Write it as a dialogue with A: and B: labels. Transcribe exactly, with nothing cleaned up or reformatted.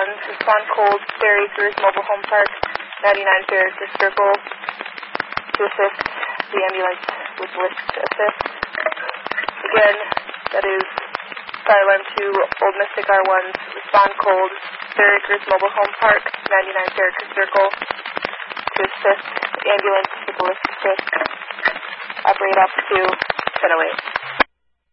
A: one, respond cold, ferry through Mobile Home Park, ninety-nine Fairacre Circle, to assist the ambulance with lift assist. Again, that is Fire Alarm two, Old Mystic R one, respond cold, Fairacre Mobile Home Park, ninety-nine Fairacre Circle, to assist the ambulance with lift assist. Operate up to ten oh eight.